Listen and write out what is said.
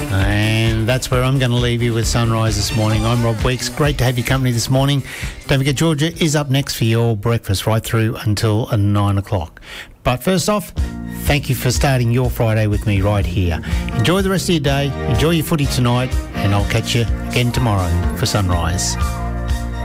And that's where I'm going to leave you with Sunrise this morning. I'm Rob Weeks. Great to have your company this morning. Don't forget, Georgia is up next for your breakfast right through until 9 o'clock. But first off, thank you for starting your Friday with me right here. Enjoy the rest of your day. Enjoy your footy tonight. And I'll catch you again tomorrow for Sunrise.